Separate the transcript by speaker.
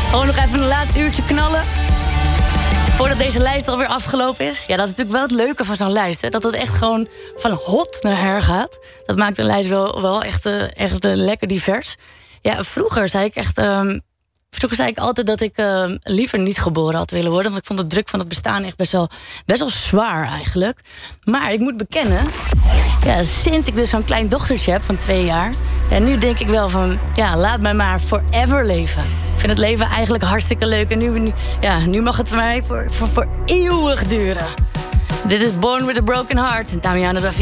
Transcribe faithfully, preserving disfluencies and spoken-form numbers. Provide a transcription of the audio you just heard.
Speaker 1: Gewoon nog even een laatste uurtje knallen. Voordat deze lijst alweer afgelopen is. Ja, dat is natuurlijk wel het leuke van zo'n lijst. Hè? Dat het echt gewoon van hot naar her gaat. Dat maakt een lijst wel, wel echt, uh, echt uh, lekker divers. Ja, vroeger zei ik echt... Um, vroeger zei ik altijd dat ik uh, liever niet geboren had willen worden. Want ik vond de druk van het bestaan echt best wel, best wel zwaar eigenlijk. Maar ik moet bekennen... Ja, sinds ik dus zo'n klein dochtertje heb van twee jaar... Ja, nu denk ik wel van... Ja, laat mij maar forever leven. Ik vind het leven eigenlijk hartstikke leuk. En nu, nu, ja, nu mag het voor mij voor, voor, voor eeuwig duren. Dit is Born with a Broken Heart. Damiano David.